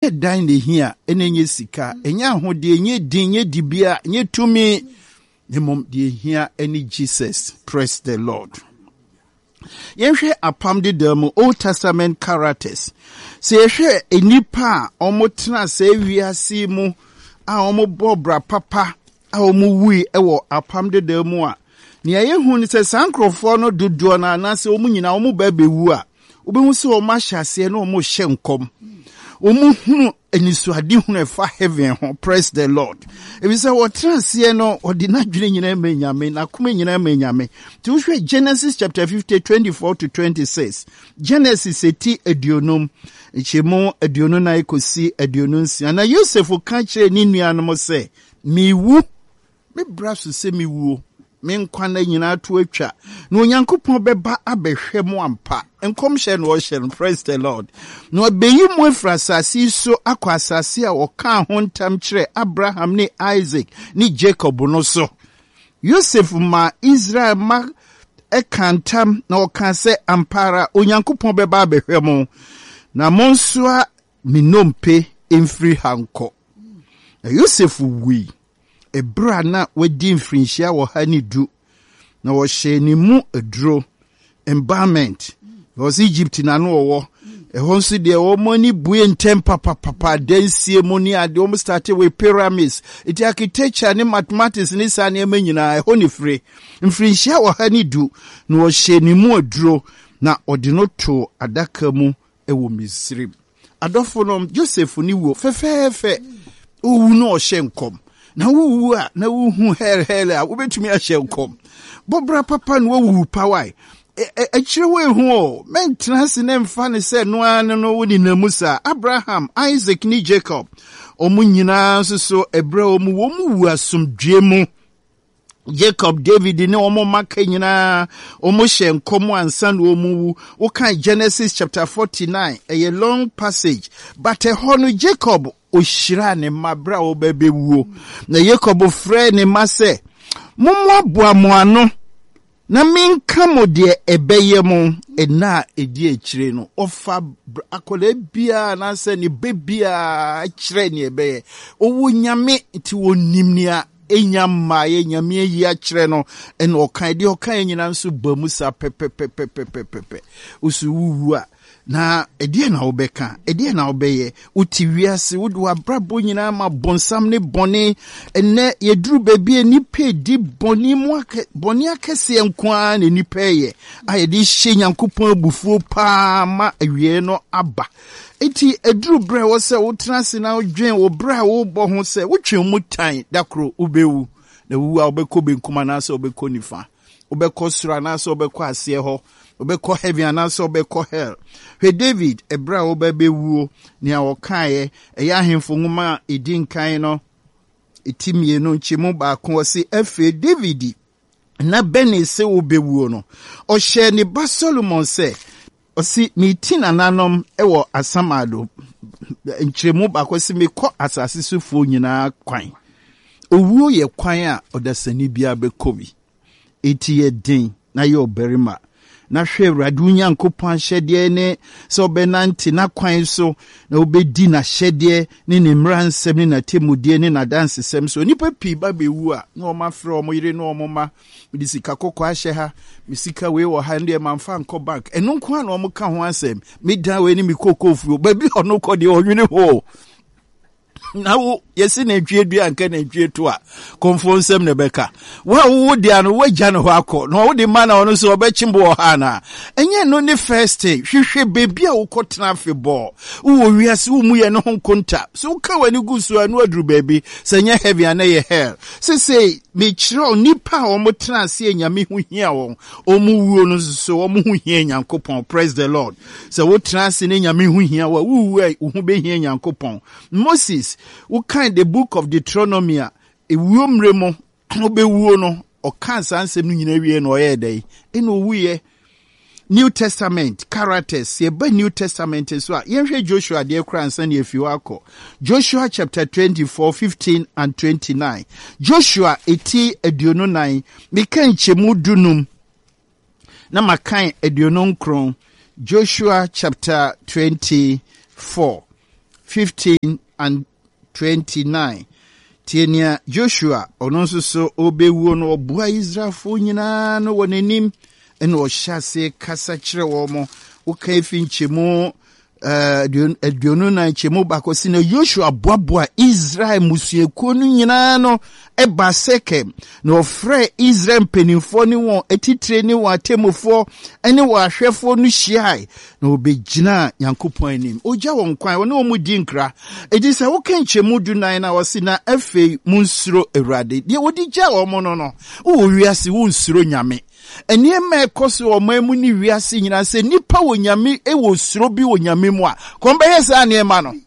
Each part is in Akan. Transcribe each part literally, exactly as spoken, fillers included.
Enye dan ne hia, enye sika, enye ahode, enye din, enye dibia, enye tumi. Nemom de hia any Jesus. Praise the Lord. Yenhwe apam de dam Old Testament characters. Se yehwe enipa a omotena se wiase mu a omobobra papa a omuwi ewo apam de dam a ne yehu ni se sankrofo no dodo na na se omunyina omuba bewu a obehu se o ma hyase na o mo hye nkom omuhunu enisuade hunu efa heaven ho. Praise the Lord. If you say what transie no odina dwene nyina menyame na kuma nyina menyame ti wohwe Genesis chapter fifty twenty-four to twenty-six. Genesis eti aduonum ichemu aduonu na ikosi aduonu nsia na Joseph ka kire ni nuanom se miwu me braso se miwu me nkwa na nyina to atwa na onyankopon beba abehwe mo ampa enkom hye no hye. Praise the Lord. No abeyi mo afrasasi so akwa asase a woka ho ntam kire Abraham ne Isaac ne Jacob no so. Joseph ma Israel ma ekantam na woka se ampara onyankopon beba abehwe mo na monsoa minompe emfiri hanko. Na Joseph wi ebra na wadi mfrinhia wo ha ni du na wo hye ni mu aduro embalmment was Egypt na no wo e ho nso de wo mani bue ntem papa papa dansie mu ni ade wo start with pyramids it architecture ni mathematics ni sa na emanyina e ho ni free mfrinhia wo ha ni du na wo hye ni mu aduro na ode no to adaka mu e wo Misrim. Adofo no Joseph ni wo fefefe owu no hye nkom na wu a na wu hu her her a wobetumi ahye nkom bobra papa no wu pawai e kire we hu o mentena se ne mfa ne se no an no woni namusa Abraham Isaac ni Jacob omunyina so so ebra omu wo mu wu asomdwe mu Jacob David ne omo maka nyina omo hye nkom ansa no omu wo kan Genesis chapter forty-nine a long passage but e ho no Jacob ohyira ne mabra wo bebewu na Jacob frɛ ne ma se mommo aboa mo ano na minka mo de ebeye mo ena edi akire no ofa akola bia na se ne bebia akire ne ebeye owo nyame ti wonim ni a enyama ye nyame yi akire no ena okan de okan nyina nso bamusa pepepepepepepe usu wuwu a na edie na obeka edie na obeye uti wiase wudu abrabo nyina ma bonsam ne bone ene yeduru bebie nipa di boni mu ake boni akese enkoa ne nipa ye ayedi hye nyankopon abufuo pa ma awie no aba eti eduru bre wo se wotena se na odwen wo bre wo bo ho se wotwe mutan dakro ubewu na wu a obekọ benkuma na se obekọ nifa obekọ sura na se obekọ ase ho obekọ heaven anaso obekọ hell. He David ebra obebewu ni awokaye eya ahemfo nwoma edin kan no etimie no nchemu ba ko wose efe David na bene se obewu no o hye ne ba Solomon se osi mitina nanom ewo asamado nchemu ba ko se mekọ asase sufo nyina kwan owuo ye kwan a odasani bia bekobi eti ye din na ye oberima na hwe radu nyankopon hyede ne so benanti na kwan so na obedi na hyede ne ne mransem ne na temudie ne na dansesem so nipa pi ba bewu a na o ma frɛ o mo yire na o mo ma medi sika kokko ahye ha misika we wo ha ndie manfa nko bank eno nko a na o mo ka ho asem medan we ni mi kokofuo ba bi ono kɔ de onwene ho na wo yesi na dwie dua anka na dwie to a konfonsem ne beka wa wo dia no wagya no akọ no wo de ma na ono so obechimbo ha na enye no ne first hwehwe bebi a wo kotena afebọ wo wiase wo mu ye no honkonta so ka wani gusu anu aduru bebi senye heavy na ye hell se say me chiro nipa o mo tena se nyame hu hia won o mu wuo no so o mu hu hia nyankopon. Praise the Lord. So wo tena se ne nyame hu hia wa wu wu hu be hia nyankopon. Moses wo kind the book of Deuteronomy e wuomre mo obewuo no o kan sansem no nyina wie no ye dai eno wuye New Testament characters ye ba New Testament so a yenhwe Joshua de kransa na efiwa akọ Joshua chapter twenty-four fifteen and twenty-nine. Joshua eti aduonu nine meka nchemu dunum na makan aduonu nkron. Joshua chapter twenty-four fifteen and twenty-nine. Tienia Joshua ono nso so obewu no obua Israelfo nyina no wonanim ene o hyase kasa kire wo mo wo kan fi nchemu eh aduonu na nchemu bakosi na Joshua boaboa Israel musuekuo no nyina no eba Sekem na ofre Israel penifo ni won etitire ni won atemufo ene wo ahwefo no hyiai na obegina Yankopon anim ogya won kwan won o mudi nkra edi se wo kan nchemu du nine na wosi na afei munsuro Awurade de wodi gya wo mo no no wo wiase wo nsuro nyame enie me koso o mamu ni wiase nyina se nipa wo nyame e wo suro bi wo nyame mu a kombe yesa anie ma no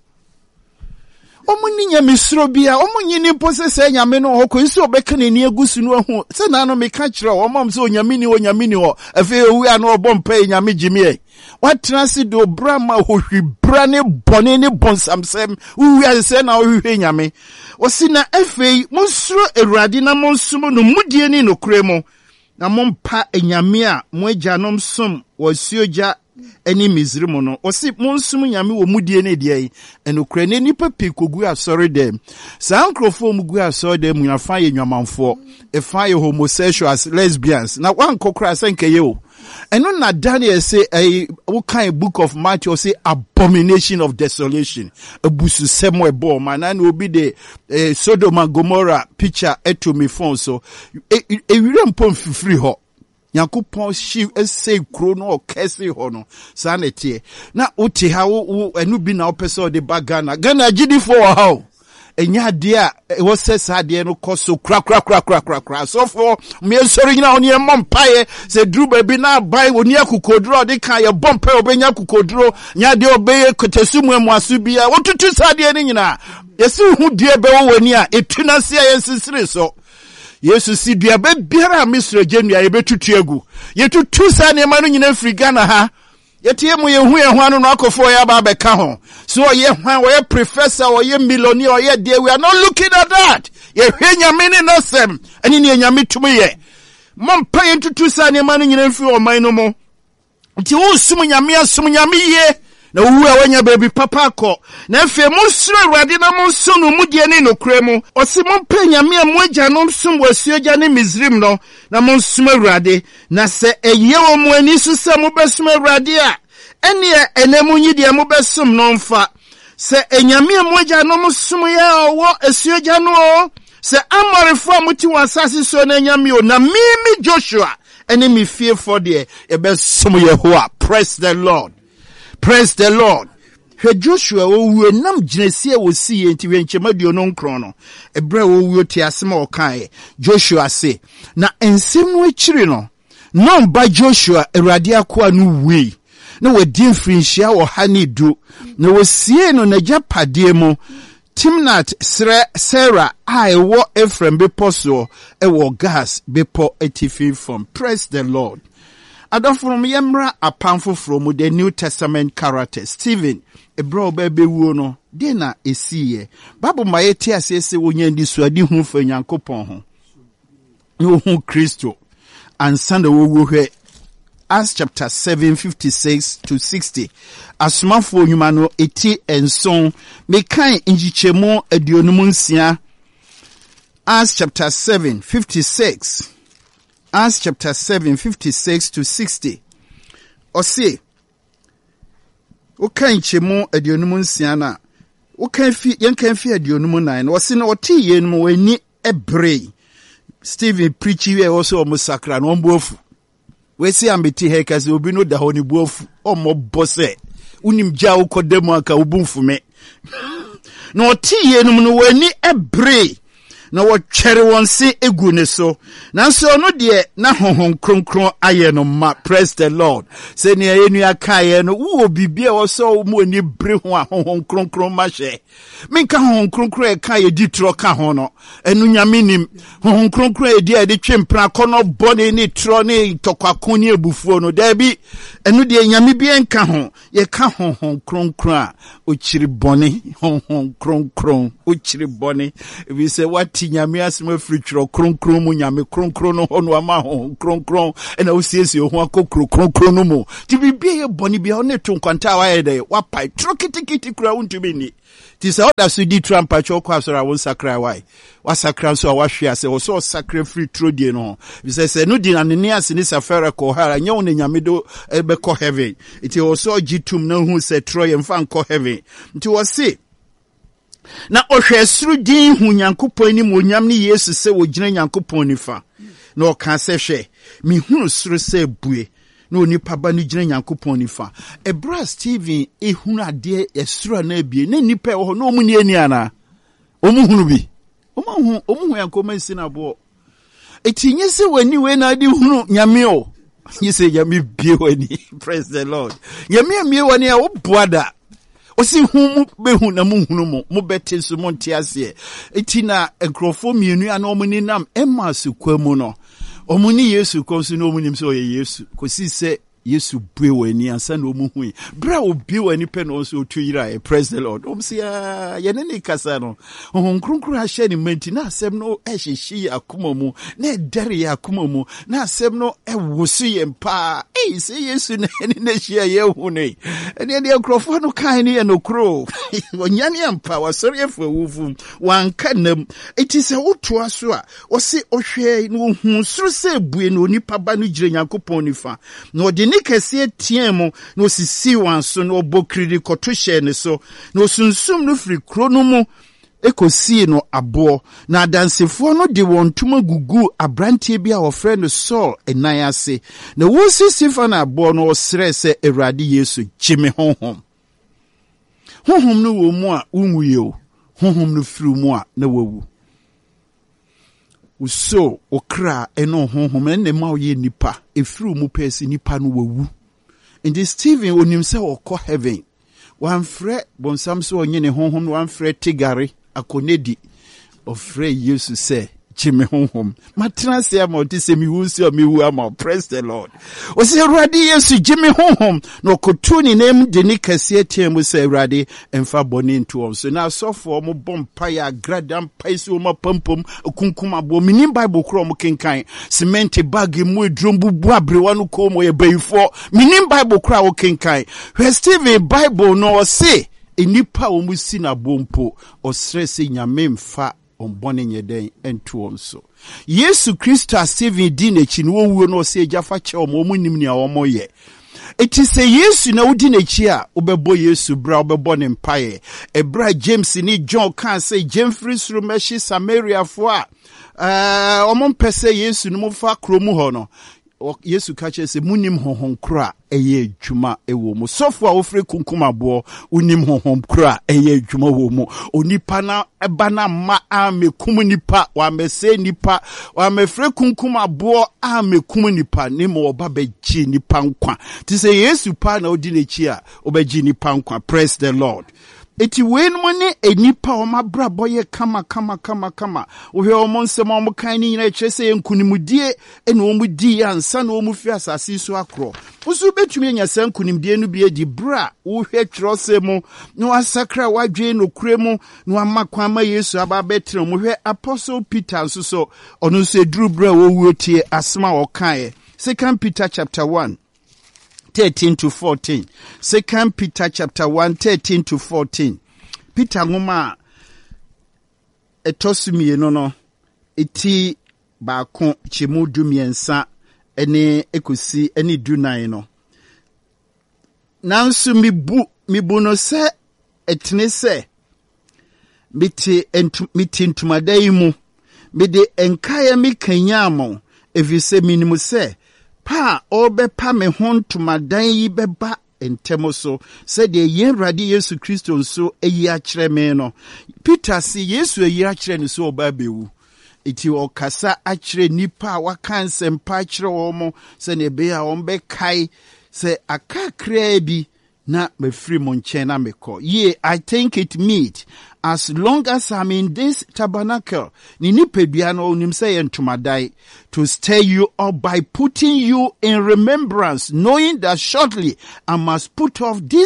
omu ni nyame suro bi a omu nyini pose se nyame no ho ko nso obeka na ni agusu no ho se na no meka kire o mam se o nyame ni o nyame ni ho afi owi a no obompa nyame jimi watena si do brama hohwi brane bone ne bonsamsem uwi ase na ohwe nyame osi na afi monsuro Awurade na monsumo no mudie ni no kremo na mompa enyame a mo agyanom som wasuogya eni Misrim no osi monsum nyame wo mudie ne de enokra ne nipa pikogu asori dem sankrofo mugu asori dem nyafa ye nwamanfo efa ye homosexuals lesbians na wan kokra senkeye o eno na Daniel say a what kind book of Matthew say abomination of desolation abusu semo ebo man and will be the uh, Sodom and Gomorrah picture eto me phone so e wire mpom fifiri ho Yankopon shi say kro no okese ho no sanete na uti ha wo enu bi na opese de bagana Ghana gidi for how enya de a wo sesa de no koso kra kra kra kra kra kra so for me sori nyina oni empaye se dru ba bi na bai oni akukodro de kan ye bompa obenya akukodro nya de obeye kotesumu emu asu bia wo tutu sade ni nyina yesi hu de be wo wani a etuna se ye sisire so Yesu si dua be biara misro genua ye betutu egu ye tutu sa ne ma no nyina fri Ghana ha yetie mu ye hu ye hwan no akofo ye ba be ka ho so ye hwan wo ye professor wo ye millionaire wo ye there we are not looking at that ye hwe nyame ne no sem ani ne nyame tumu ye mom pa ye tutu sa ne ma no nyina fri o man no mo nti wo sum nyame asum nyame ye na wu a wanya baby papa ko na afi monsuro Awurade na monsunu mudie ne nokra mu osi mompa nyame a moagya no sum wasuogya ne Misrim no na monsum Awurade na se eye wo mo ani so se mo besum Awurade a ene enemu nyidie mo besum no mfa se enyame a moagya no monsum ya owo asuogya no se amorefo muti wasase so na nyame o na mimi Joshua ene mi fear for there e besum Yehowa. Praise the Lord. Praise the Lord. He Joshua wo nam ginesi wo si enti wenchemaduo no nkron no ebre wo wo ti asema o kan Joshua say na ensem no akiri no no ba Joshua Awurade akoa no wi na wadi mfrinhia wo ha ne du na wo sie no na japade mu Timnat Sre Sarah I wo Ephraim beposo e wo gas bepo etifi from. Praise the Lord. Adon from Yemra a powerful from the New Testament character Stephen a bro baby wono dena esiye Bible maeti asese wonye ndi suadi hu fa Nyankopon ho no hu Kristo ansanda wo wo hwe Acts chapter seven fifty-six to sixty asomafo nyuma no eti enson mekan njichemo aduonum nsia Acts chapter seven fifty-six Acts chapter seven, fifty-six to sixty. Ose, uka nchemu adionumu nsiana, uka fi, yanka fi adionumu nine, wasi na oti yenumu weni ebrei. Stephen preachi we also omu sakra, no mbofu. Wesi ambiti hekazi ubinu dahoni bofu, omo bose. Unimja uko demo aka ubunfu me. No oti yenumu weni ebrei. Na wo twere won se egu ne so na so no de na honhon kronkron aye no ma. Praise the Lord. Se ne enu akaye no wo bibia wo so mo ni bre ho a honhon kronkron ma hye menka honhon kronkron e ka ye ditro ka ho no enu nyame nim honhon kronkron e di e de twempra kono bone ni tro ni tokwako ni ebufuo no da bi enu de nyame bi enka ho ye ka honhon kronkron a o chiri bone honhon kronkron o chiri bone we say what enti nyame asema fritro kronkron mu nyame kronkron no hono ama ho kronkron ena osiesie ho akokro kronkron no mu ti bibie ye boni bia one to nkwanta wa ye de wa pai trokitikiti kura untumi ni ti se oda so di Trump acho kwa so ra won sakra wai wa sakra so wa hwe ase wo so sakra fritro die no bi se se no di na ne ase ni safara ko hara nya won nyame do be ko heaven iti wo so gitum na hu se troye mfa nko heaven nti wo se na ohwe suru din hu Nyankopon ni monyam ni Yesu se wo gina Nyankopon ni fa na o kan se hwe mi hunu suru se bue na onipa ba ni gina Nyankopon ni fa ebra Steven ehunu ade esuru na bie na nipa wo na omu ni ani ana omu hunu bi omu hu omu hu Yankopon si na bo etinye se wani we na ade hunu nyame o nyese nyame bie wani praise the Lord nyame mie wani a wo boada osi humu behu na muhunu mo mo bete so mo ntiase eti na enkrofo mienu ana omuni nam emma su kwamu no omuni Yesu konsu no omuni mse oye Yesu kosi se Yesu bue wani ansa na omuhui bra obi wani pe no so tuyira praise the Lord omsia ye ne ne kasa no ohon kronkron a hye ni menti na asem no ehyeshi akoma mu na dere ya akoma mu na asem no ewosu ye mpa eh se Yesu na ne ne hye ye hu ne ene ne krofo no kan ne no kro wonyane mpa wasori efo wufu wanka nam eti se wotoa so a wo se ohwe no hu suru se bue no nipa ba no gire Nyankopon nifa no de nikese tiemu no sisi wanso no obokiri koto hye ne so no sunsum no firi kro no mu ekosi no abo na dansefo no de wontuma gugu abrantie bia wo friend Saul enan ase na wo sisi fa na abo no osre se Awurade Yesu gime honhom honhom no wo mu a unwuye o honhom no firi mu a na wawu uso okra eno honhom enne ma oye nipa efiri mu pesi nipa no wawu indi Steven onim se okọ heaven wan frɛ bonsam so onye ne honhom wan frɛ tigare akonedi ofrɛ Yesu se Jimmy honhom matena se ama oti se mi wu se mi wu ama praise the Lord o se Awurade Yesu Jimmy honhom no kotuni nem de ni kase tiemu se Awurade emfa boni nto on so na sofo mo bompa ya gradam paisi o mapampom kunkuma bo minim Bible kro mo kenkan cement bag mu edrom bubu abrewa no ko mo ye bayifo minim Bible kro o kenkan hwe Steven Bible no se enipa o mu si na bompo o stress nyame mfa ombone nyeden entu onso Yesu Kristo a Steven di nechi no wuo no se jafa che o mo nim ne a o moye eti se Yesu na udi nechi a obebo Yesu bra obebo ne mpaye ebra James ni John kan se Jemfrey suru meshi Samaria fo a eh omon pese Yesu no mo fa kromu ho no Yesu kache se munim honhom kra eye adwuma ewo mu sofo a ofre kunkumabo unim honhom kra eye adwuma wo mu onipa na eba na ma amekum nipa wa mese nipa wa mefre kunkumabo amekum nipa ne mo oba beji nipa nkwa ti se Yesu pa na odi nechi a obeji nipa nkwa praise the Lord eti wen mo ne enipa o mabra boye kama kama kama kama ohwe o monsem o mokan ni nyina kyese enkunimudie ene o mudi ya nsa na o mu fi asase so akro usu betumi anya sankunimdie no bi edi bra ohwe kyerose mu no asakra wadwe no kure mu no amakwa ma Yesu aba betre mu hwe Apostle Peter nso so ono so eduru bra wo wuotie asma o kan Second Peter chapter one thirteen to fourteen. Second Peter chapter one, thirteen to fourteen. Peter ngoma etosumi no no eti baako chimu dumiensa ene ekosi ene dunan no. Nansu mibu mibu no se etne se miti entu miti ntumadai mu mede enkaya mi kanyamo evise minimu se pa obe pa me hontumadan yi beba entemo so said de yen radi Yesu Kristo nso eyi akire me no Peter si Yesu eyi akire ne so oba bewu iti okasa akire nipa waka nsempa akire wo mo se ne be a on be kai se akakra bi na me free mo nchen na meko ye I think it meet as long as I'm in this tabernacle ni nipadua no onim say entomadai to stir you up by putting you in remembrance knowing that shortly I must put off this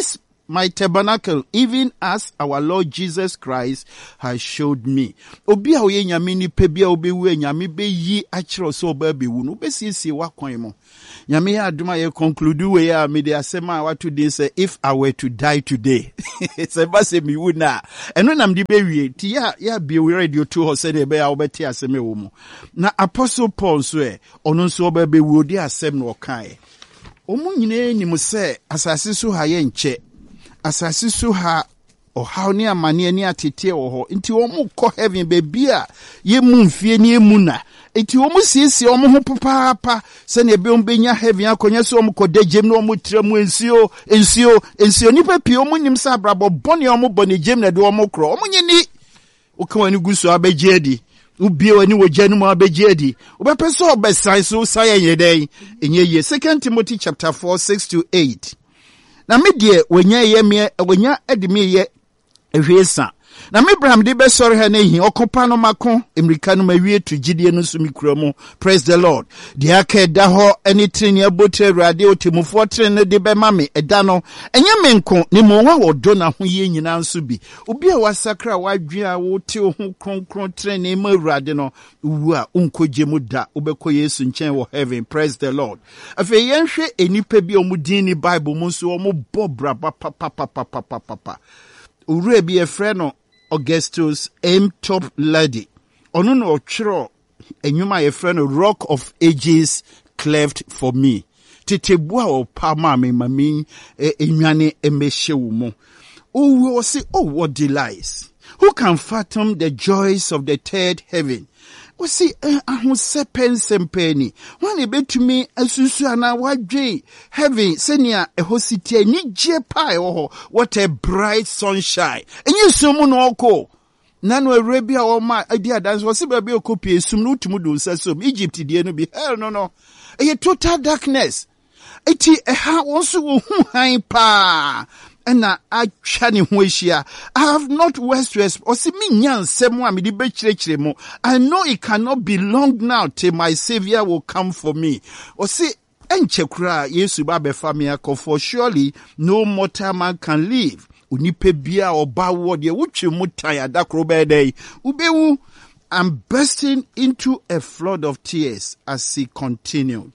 my tabernacle, even as our Lord Jesus Christ has showed me. Obi a oye nyame ni pebi a obi we nyame be yi achiro so oba be wu no be siesie wakwan mo. Nyame ya aduma ye conclude we ya me de asema watu din say if I were to die today. Say ba say me wu na. Eno nam di be wie ti ya ya be we radio to ho say de be ya obeti aseme wo mo. Na Apostle Paul so e ono nso oba be wu di asem no kan. Omu nyine ni mu se asase so ha ye nche. Asase so ha ohaw ni amane ni atete wo ho nti omu kɔ heaven baby a ye mu mfie ni emu na nti omu siesie omu ho papa se na ebe ombenya heaven akonya so omu kɔ dagem na omu tremu ensio ensio ensio nipa pie omu nim sa brabo bɔne omu bɔne gem na de omu kro omu nyini okawani guso abegye adi ubie wani wogya no mu abegye adi obepe so obesan so saye yeden enye ye. Second Timothy chapter four six to eight. Na me die wonya ye me wonya edime ye ehwesa. Na me Abraham de be sori ha na hi okopa no mako Amerika no mawie to gidie no so mikura mu. Praise the Lord. De aka da ho eni treni abotre Awurade otemufo treni no de be ma me eda no enye menko ni mo wa wodo na ho ye nyina nso bi. Obi a wasakra wadwe a wote ho kronkron treni ma Awurade no wu a unkoje mu da obekɔ Yesu nkyɛn wɔ heaven. Praise the Lord. Afi yenhwe enipa bi omudin ni Bible mu nso omobɔ braba papa papa papa papa. Ure bi efrɛ no Augustus M. Top Lady. Ono no otwero enyuma efrɛ no Rock of Ages cleft for me. Tetebua o pa ma me mami enwane emehye wo mo. Oh, we say, oh, what delights. Who can fathom the joys of the third heaven? We see, ahun sepen sempeni. When it be to me, asusu ana wadwe heaven, senia ehositi ni je pai oho. What a bright sunshine. And you sumu no oko. Nano Arabia or my idea dance was a baby copy, sum no to mudu sasum. Egypt, the no be hell no no. A total darkness. Eti a ha also who high pa. And I chani huishia. I have not west west or see me nyan semwa mi di bechre mo. I know it cannot be long now till my Savior will come for me. Or see enche kura Yesu ba befa mi akɔ, for surely no mortal man can live. Unipe bia or ba word ye wuchi mutaya dakro bede. Ubewu. I'm bursting into a flood of tears as he continued.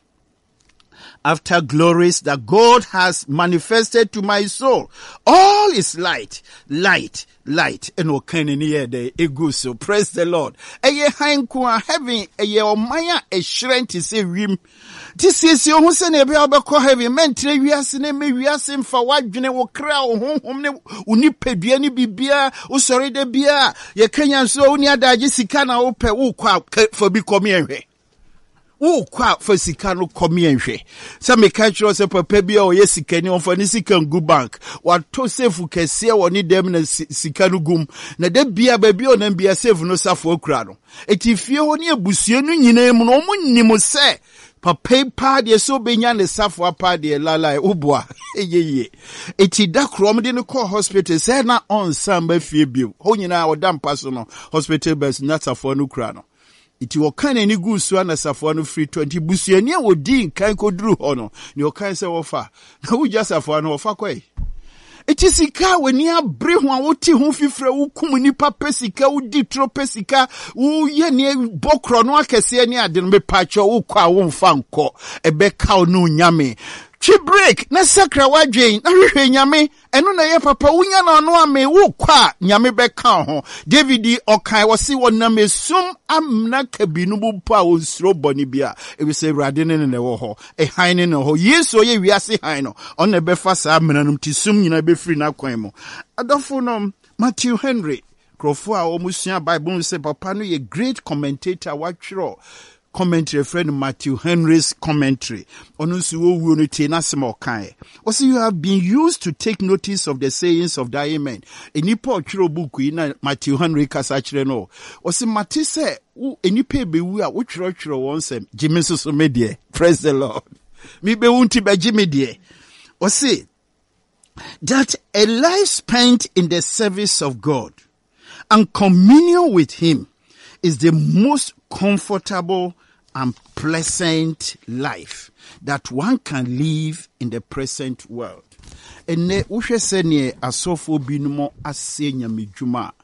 After glories that God has manifested to my soul, all is light, light, light. And okane niye de eguso. Praise the Lord. Eye hankwa heaven, eye omaya e shren ti se wim. Ti se si ohun se ne be obekɔ heaven, mentre wiase ne me wiase mfa wadwene wo kra wo honhom ne unipadua ne bibia, wo sori de bia, ye kanya so oni adagye sika na wo pɛ wo kwa fa bi komi enhwe. Oh, kwa for sikano komi enhwe. Sa me catch us a papa bia o yesikani on for ni sikan gu bank. What to sefu kese woni dem na sikano gum. Na de bia baby o na bia sefu no safo okura no. Eti fie ho ni abusue no nyina mu no mo nnim se. Papa pa de so benya ne safo apa de lala obua. Eyeye. Eti da krom de no call hospital say na on samba fie bio. Ho nyina o dam paso no hospital bus na safo no kura no. Iti wakane ni gusu ana safo no free twenty busuani a wodi nkan koduru ho no ne okan se wofa na wugya safo no wofa kwai. Iti sika weni abre ho a woti ho fifre wo kum nipa pesika wodi tro pesika wo ye ne bokro no akese ne ade no be pacho wo kwa wo mfa nkɔ ebe ka no nyame. Chi break na sakra wadwen na hwehwe nyame eno na ye papa wunya na no ame wo kwa nyame beka ho. David okai wose wonam esum amna kabinu bu pa wonsro boni bia e be se Awurade ne ne wo ho e han ne ho Yesu ye wiase han no on na be fa sa amnanum tisum nyina be free na kwan mo. Adofo no Matthew Henry krofo a omusua Bible say papa no ye great commentator watchro commentary friend Matthew Henry's commentary. Also, you have been used to take notice of the sayings of thy amen. Enipo chiro buku ina Matthew Henry kasachire no. Also, Matthew say, enipe bewu a uchiro chiro wonsem. Jimmy so medie. Praise the Lord. Mi be unti be Jimmy die. Also, that a life spent in the service of God and communion with Him is the most comfortable and pleasant life that one can live in the present world. ene wohwe se ne asofo bi no mo ase nyamedwuma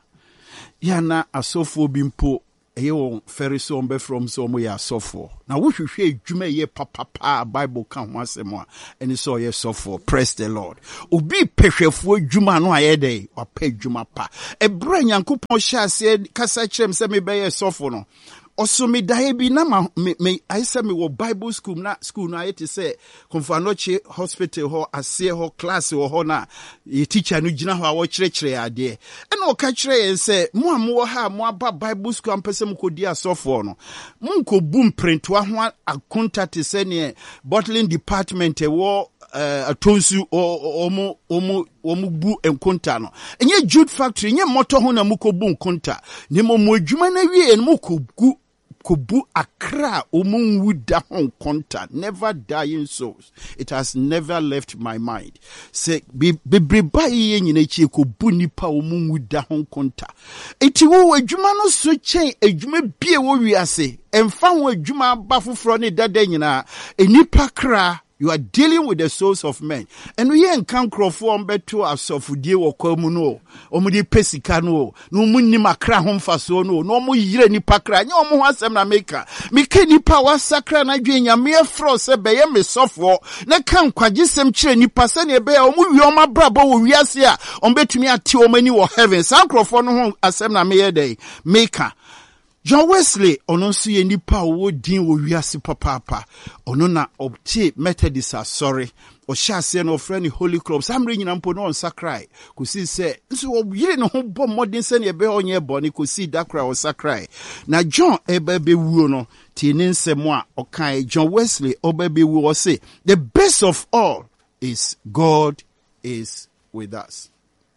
yana asofo bi mpo eye won feri so mbe from so mo ya asofo na wohwehwe edwuma ye papapa Bible kan ho asem a ene so ye asofo. Praise the Lord. Obi pehwefo edwuma no ayede wa pa edwuma pa ebra nyankopon hye ase kasa kyerem se me be ye asofo no also me dae bi na ma me, me I say me wo Bible school na school na yete say Komfanoche hospital ho ase ho class ho ho na ye teacher no gina ho a wo kyerɛkyerɛ ade e na o ka kyerɛ yen say mo am wo ha mo aba Bible school ampese mo kodi asofo no mo nkobu mprentoa ho akonta te se ne bottling department e wo Uh, atonsu omo omo omo bu enkonta no enye jude factory enye moto ho na mukobu enkonta ne mo modwuma na wie en mukogu kobu akra omo nwuda ho enkonta. Never dying souls. It has never left my mind. Say bebreba ye nyina chi kobu nipa omo nwuda ho enkonta eti wo adwuma no so chen adwuma bie wo wiase emfa ho adwuma ba foforo ne dada nyina enipa kra. You are dealing with the souls of men. And we ain't can crofo beto asofudie wo kwamu no. Omo di pesika no. No mu ni makra ho mfaso no. No mu yire ni pakra. Nya omo ho asem na meka. Meka nipa wa sakra na dwe nya me fro se beye me sofo. Na kan kwagisem kire nipa se ne beye omo wi oma brabo wo wiase a ombetumi ate omani wo heaven. San crofo no ho asem na meye dey. Meka John Wesley ono nso ye nipa wo din wo wiase papapa ono na opti Methodist sorry o hyase no friend Holy Club samre nyina mpo no on sakrai kusi se nso wo yire no ho bɔ modern se ne be onye bɔ ne kusi dakra o sakrai na John ebe be wuo no ti ne nsɛm a okan John Wesley oba be wuo say the best of all is God is with us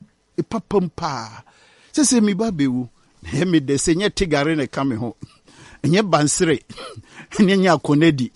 e papampa se se mi ba be wu Hemi de se nye tigare ne kame ho. Nye bansere. Nye nye akonedi.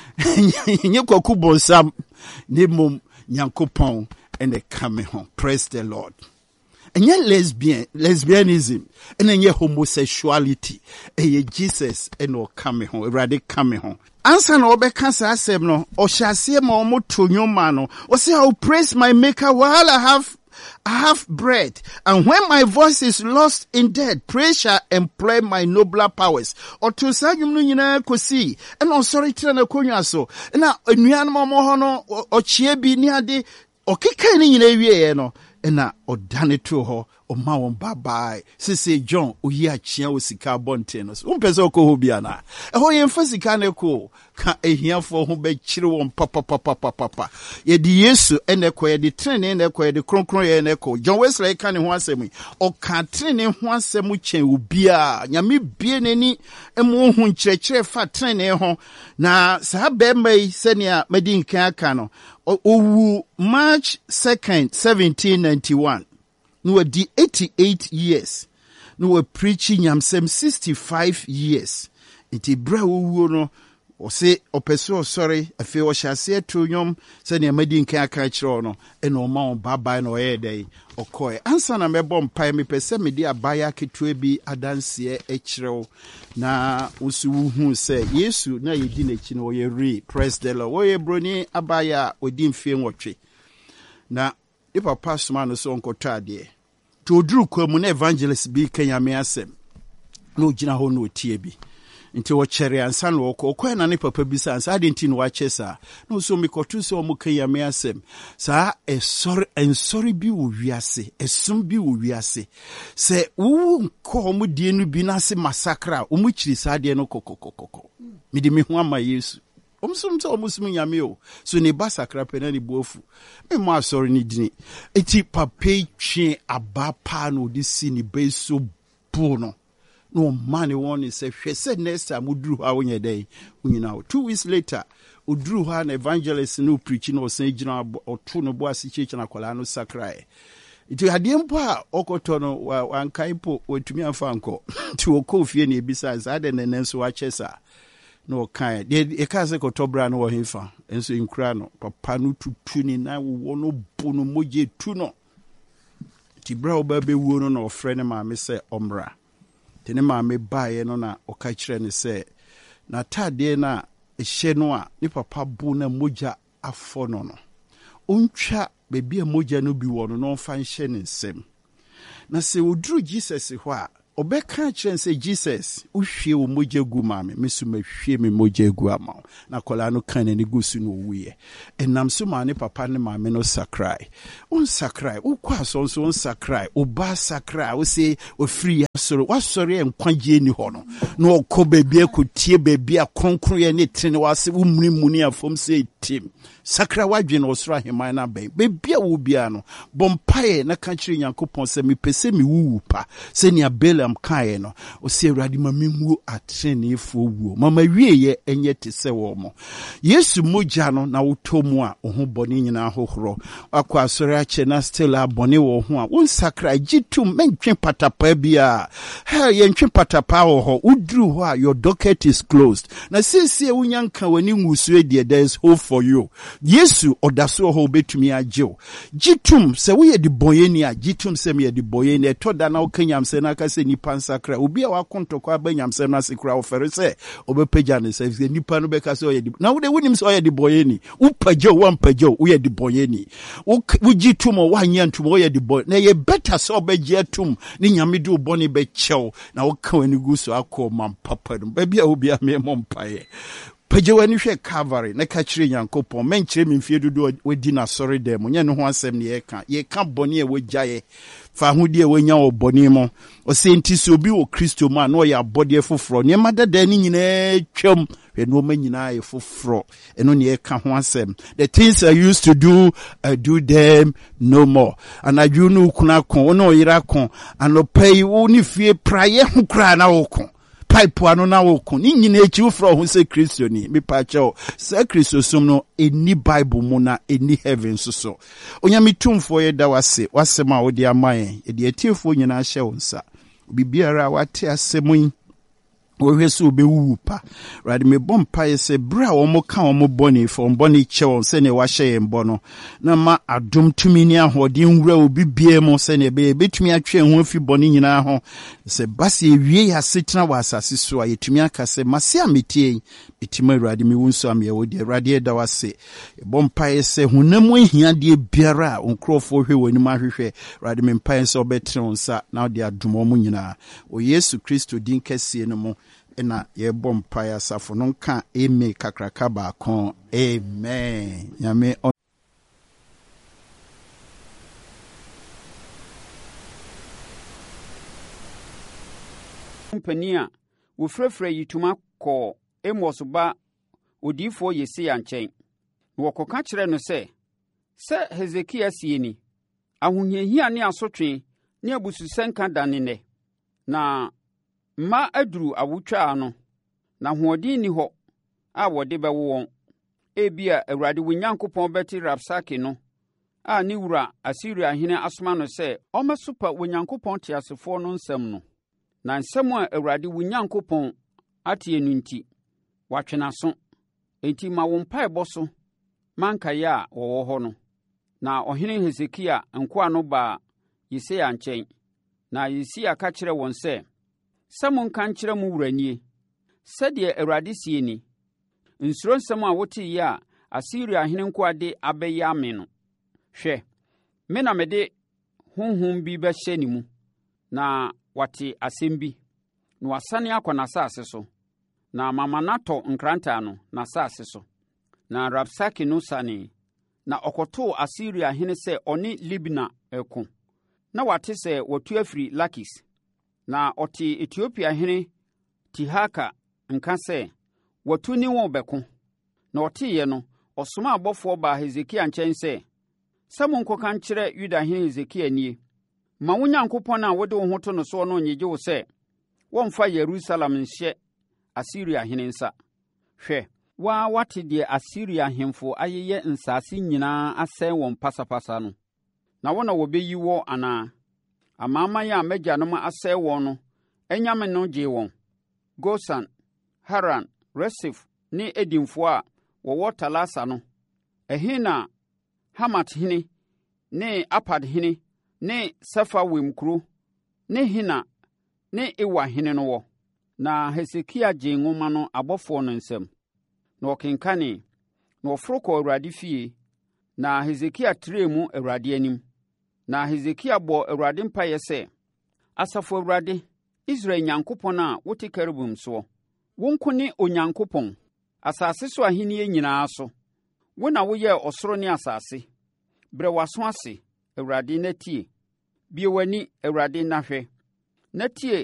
Nye kwaku bonsam. Ne mom nyankopon ene kame ho. Praise the Lord. Nye lesbian, lesbianism. Ene nye homosexuality. Eye Jesus ene kame ho. Erade kame ho. Ansa na obe kansa asem no. Oshase ma omo tonyo mano. Ose I will praise my maker while I have I have bread, and when my voice is lost in death, praise shall employ my nobler powers. Or to say you know kosi, and on sorry tena konya so. Na enuan mo mo hono o chiebi ni ade o kika ni nyina wie no. Na odane to ho o ma won bye bye. Sisi John oyi achia o sika bonte no. Umpese okọ ho bia na. E ho yemfa sika na ko ka ehiafo ho be kire won papa papa papa. Ye di Yesu ene ko ye di trene ene ko ye di kronkron ye ene ko. John Wesley ka ne ho asem. O ka trene ho asem chen obia. Nyame bie nani emu ho nkyerɛkyerɛ fa trene ho. Na sa be mai senia medi nkan aka no. Owu March second, seventeen ninety-one. No di eighty-eight years. No preaching yamsem sixty-five years. Iti bra owu no o se opeso sorry afi o hyase to nyom se ne madi nkan aka kire no e no ma on baba no e dey okoe ansa na mebɔ mpai me pese me di abaya ketua bi adanse e kire na usu hu se Yesu na yedi na chi no ye re praise the Lord wo ye broni abaya odi mfie nwotwe na e papa soma no so onkoto ade to oduru kwamu na evangelist bi kanya me asem no gina ho no tie bi nti wo chere ansa no ko ko na ne papa bi sa ansa ade nti no wa chesa no so me kotu so mo kan ya me asem sa e sorry en sorry bi wo wiase esum bi wo wiase se wo ko mo die no bi na se massacre o mo chiri sa ade no kokokokoko mi di me ho ama Yesu omsum so omsum nyame o so ne ba sakra pena ni bofu me mo asori ni dini eti papa twe abapa no di si ni be so bu no no man one is a said next time udru ha wonye day unyina two weeks later udru ha na evangelist no preaching no say gina oto no bo ase church na kwala no sakrae iti ade mpo a okoto no wankai po otumi amfa anko ti okofie na ebisa za de nene nso wa chesa no kan de e ka se ko tobra no wo hefa enso inkura no papa no tutu ni na wo no bo no moje tu no ti bra oba be wuo no na ofre ne ma me se omra tene ma me bae no na oka kire ne se na tade na ehye no a ni papa bu na moja afo no no untwa baby a moja no bi wono no function in sem. Na se udru Jesus hwa obeka kyerɛ sɛ Jesus uhwie wo moja gu ma me mesu mahwie me moja gu ama na kola no kan ne gu su no wuye enam so ma ne papa ne ma me no sakrai on sakrai ukwa so so on sakrai oba sakrai wo se ofiri asoro wasori enkwagye ni ho no na okɔ baabi akotie baabi a kronkron ye ne trene wase wo muni muni afom se tim sakra wadwe no osoro aheman na bɛn baabi a wo bia no bompae na ka kyerɛ Nyankopɔn sɛ me pese me wuwu pa sɛ ni Balaam kae no o se Awurade ma menwu atreneefo wuo mama wieye enye te sɛ wo mo Yesu mogya no na wotɔ mu a wo ho bɔne nyina hohoro akɔ asɔre akyɛ na still abɔne wo ho a won sakra gitum mentwe patapa bia ha yentwe patapa wo ho udru ho a your docket is closed na sisi wunyanka wani ngusu edie there is hope for you Yesu odaso ho betumi agyew gitum sɛ wo ye di boyeni a gitum sɛ me ye di boyeni etoda na wo kanyam sɛ na ka sɛ nipa nsakra obi a wakontokɔ abanyam sɛ na sekra ofere sɛ obepagya ne sɛ nipa no beka sɛ o ye di na wo de wonim sɛ o ye di boyeni wo pagya wo ampagya wo ye di boyeni wo gitum wo anya ntum wo ye di boy na ye better sɛ obegye atum ne nyame de obone be kyɛw na wo ka wani gu so akɔ mam papa no baabi a obi a me mompae pagye wani hwɛ Calvary na ka kyerɛ Nyankopɔn menkyerɛ me mfie dodo wadi na sɔre dɛ mo nyɛ no ho asɛm ne yɛ ka yɛ ka bɔne a wogyae fa hodi a wonya wɔ bɔne mo o se nti so obi wɔ Kristo ma na ɔyɛ abɔde foforo ne ma dada ne nyinaa twam hwɛ no ma nyinaa yɛ foforo ɛno ne yɛ ka ho asɛm the things I used to do I do them no more anadwo no kuna ko wo na ɔyera ko anɔpa yi wo ne fie praye ho kra na wo ko pipe ano na wo ko ni nyina echi wo fra ho se Kristo ni me pa che o se Kristo som no eni Bible mu na eni heaven so so onyame tumfo ye da wase wasem a wo de amaye e de atiefo nyina hye wo nsa bibiara wate asem wohwe so obewu pa rade me bompa ye se bra wo mo ka wo mo boni fo boni che wo se ne wa hye ye mbo no na ma adom tumi ni ahodin wura obi bie mo se ne be betumi atwe ho afi boni nyina ho se base ewie ya setena wa asase so a yetumi aka se mase ametie etima rade me wunso am ye wo de rade da wase bompa ye se honam ahia de biara onkrofo hwe wani ma hwehwe rade me mpa ye se obetre onsa na de adomo mo nyina o Yesu Kristo din kase no mo ena ye bompa ya safo no nka eme kakraka ba kon amen nyame compania wo frefre yituma ko Amos ba odifo Yesaia nkyɛn wo kɔka kyerɛ no sɛ sɛ Hezekia sie ni ahohiahia ne asotwe ne abususenka dane ne na ma aduru awutwa no na hoɔden ni hɔ a wɔde bɛwo wɔn ebia Awurade wo Nyankopɔn bɛte Rabsake no a ne wura Asiria hene asoma no sɛ ɔmɛsopa wo Nyankopɔn teasefoɔ no nsɛm no na nsɛm a Awurade wo Nyankopɔn atie no nti watwena so enti ma wo mpaebɔ so mankae a wɔwɔ hɔ no na ɔhene Hesekia nkoa no ba Yesaia nkyɛn na Yesaia ka kyerɛ wɔn sɛ sɛ monka nkyerɛ mo wuranie sɛdeɛ Awurade sie ni nsuro nsɛm a woteyɛ a Asiria hene nkoa de abɛyɛ ame no hwɛ me na mede honhom bi bɛhyɛ ne mu na wate asɛm bi na wasane akɔ n'asase so na mama natɔ nkranta no n'asase so na Rabsake no sane na ɔkɔtoo Asiria hene sɛ ɔne Libna ɛko na wate sɛ watu afiri Lakis na ɔte Ethiopia hene Tihaka nka sɛ watu ni wɔn bɛko na ɔteeɛ no ɔsoma abɔfoɔ ba Hezekia nkyɛn sɛ sɛ monkɔka nkyerɛ Yuda hene Hezekia nie ma wo Nyankopɔn a wode wo ho to no so no nyegye wo sɛ wɔmfa Yerusalem nhyɛ Asiria hene nsa hwɛ waa wate deɛ Asiria hemfo ayeyɛ nsase nyinaa asɛn wɔn pasapasa no na wɔna wɔbɛyi wɔ anaa amaaman a magyanom asɛe wɔn no anyame no gye wɔn Gosan Haran Resef ne Edimfo a wɔwɔ Talasa no ɛhe na Hamat hene ne Apad hene ne Sefawim kuro ne Hina ne Ewa hene no wɔ na Hesekia gye nwoma no abɔfoɔ no nsam na ɔkenkane na ɔforo kɔ Awurade fie Na Hesekia trɛɛ mu Awurade anim. Na Hesekia bɔɔ Awurade mpaeɛ sɛ, Asafo Awurade, Israel Onyankopɔn a wote Kerubim soɔ, wo nko ne Onyankopɔn, asase so ahennie nyinaa so. Wo na woyɛɛ ɔsoro ne asase. Brɛ w'aso ase, Awurade, na tie. Bue w'ani, Awurade, na hwɛ. Na tie